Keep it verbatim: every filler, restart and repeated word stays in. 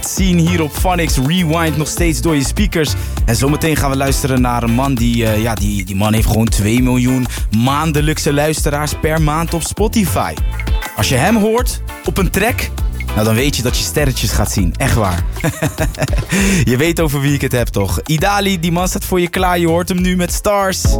Scene hier op Phonics Rewind, nog steeds door je speakers. En zometeen gaan we luisteren naar een man die, uh, ja, die, die man heeft gewoon twee miljoen maandelijkse luisteraars per maand op Spotify. Als je hem hoort op een track, nou dan weet je dat je sterretjes gaat zien. Echt waar. Je weet over wie ik het heb toch? Idali, die man staat voor je klaar. Je hoort hem nu met Stars.